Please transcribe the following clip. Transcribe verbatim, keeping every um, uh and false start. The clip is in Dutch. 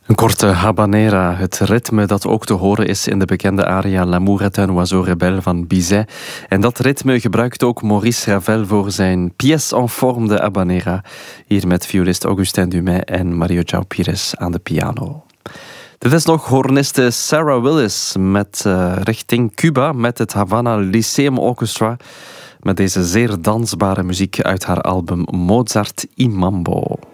Een korte habanera, het ritme dat ook te horen is in de bekende aria L'amour est un oiseau rebelle van Bizet. En dat ritme gebruikt ook Maurice Ravel voor zijn pièce en forme de habanera. Hier met violist Augustin Dumay en Mario João Pires aan de piano. Dit is nog horniste Sarah Willis met uh, richting Cuba met het Havana Lyceum Orchestra. Met deze zeer dansbare muziek uit haar album Mozart y Mambo.